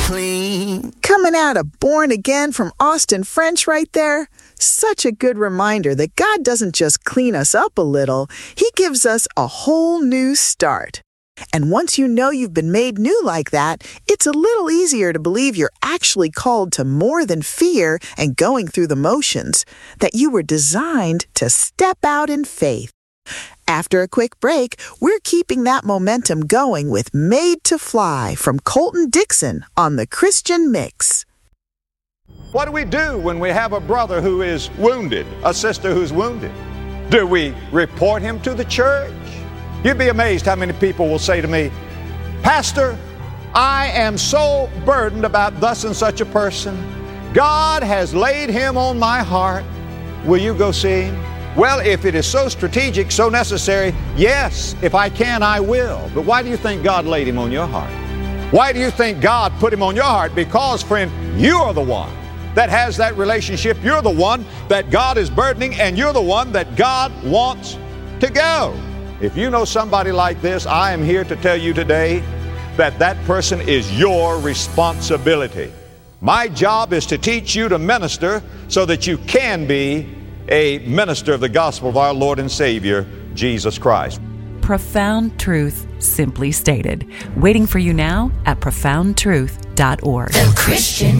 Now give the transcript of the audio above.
clean. Coming out of Born Again from Austin French right there. Such a good reminder that God doesn't just clean us up a little, He gives us a whole new start. And once you know you've been made new like that, it's a little easier to believe you're actually called to more than fear and going through the motions, that you were designed to step out in faith. After a quick break, we're keeping that momentum going with Made to Fly from Colton Dixon on the Christian Mix. What do we do when we have a brother who is wounded, a sister who's wounded? Do we report him to the church? You'd be amazed how many people will say to me, Pastor, I am so burdened about thus and such a person. God has laid him on my heart. Will you go see him? Well, if it is so strategic, so necessary, yes, if I can, I will. But why do you think God laid him on your heart? Why do you think God put him on your heart? Because, friend, you are the one that has that relationship. You're the one that God is burdening, and you're the one that God wants to go. If you know somebody like this, I am here to tell you today that that person is your responsibility. My job is to teach you to minister so that you can be a minister of the gospel of our Lord and Savior, Jesus Christ. Profound truth simply stated. Waiting for you now at profoundtruth.org. The Christian